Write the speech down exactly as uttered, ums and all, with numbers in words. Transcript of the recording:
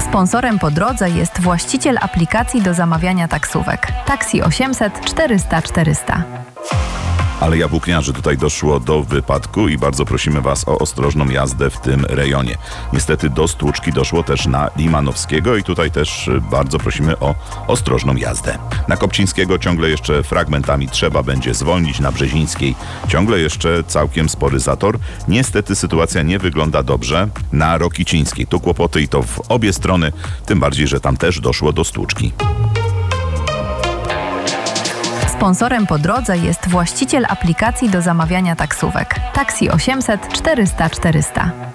Sponsorem po drodze jest właściciel aplikacji do zamawiania taksówek Taxi osiemset czterysta czterysta. Ale ja włókniarzy, tutaj doszło do wypadku i bardzo prosimy Was o ostrożną jazdę w tym rejonie. Niestety do stłuczki doszło też na Limanowskiego i tutaj też bardzo prosimy o ostrożną jazdę. Na Kopcińskiego ciągle jeszcze fragmentami trzeba będzie zwolnić, na Brzezińskiej ciągle jeszcze całkiem spory zator. Niestety sytuacja nie wygląda dobrze na Rokicińskiej. Tu kłopoty i to w obie strony, tym bardziej, że tam też doszło do stłuczki. Sponsorem po drodze jest właściciel aplikacji do zamawiania taksówek Taxi osiemset czterysta czterysta.